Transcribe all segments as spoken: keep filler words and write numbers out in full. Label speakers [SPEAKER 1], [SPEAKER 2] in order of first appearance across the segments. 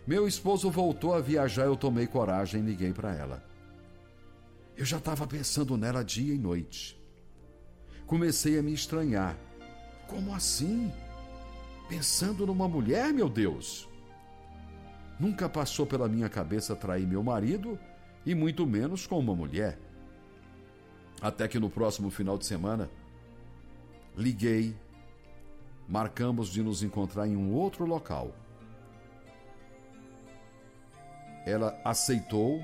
[SPEAKER 1] Meu esposo voltou a viajar, eu tomei coragem e liguei para ela. Eu já estava pensando nela dia e noite. Comecei a me estranhar. Como assim? Pensando numa mulher, meu Deus? Nunca passou pela minha cabeça trair meu marido e muito menos com uma mulher. Até que no próximo final de semana, liguei, marcamos de nos encontrar em um outro local. Ela aceitou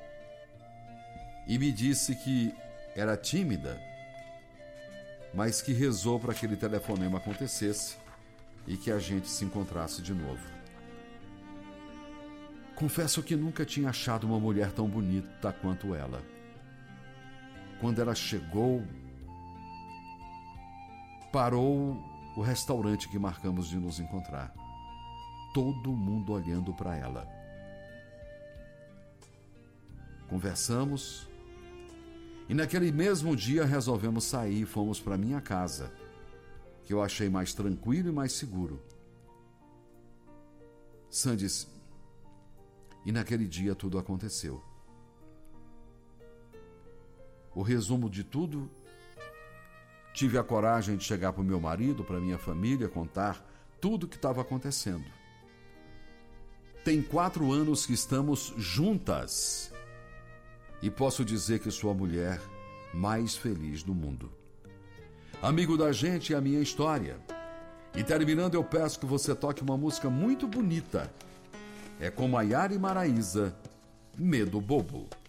[SPEAKER 1] e me disse que era tímida, mas que rezou para que aquele telefonema acontecesse e que a gente se encontrasse de novo. Confesso que nunca tinha achado uma mulher tão bonita quanto ela. Quando ela chegou, parou o restaurante que marcamos de nos encontrar. Todo mundo olhando para ela. Conversamos e naquele mesmo dia resolvemos sair e fomos para minha casa, que eu achei mais tranquilo e mais seguro. Sam disse, e naquele dia tudo aconteceu. O resumo de tudo, tive a coragem de chegar para o meu marido, para minha família, contar tudo o que estava acontecendo. Tem quatro anos que estamos juntas e posso dizer que sou a mulher mais feliz do mundo. Amigo da gente é a minha história. E terminando, eu peço que você toque uma música muito bonita. É com Maiara e Maraísa, Medo Bobo.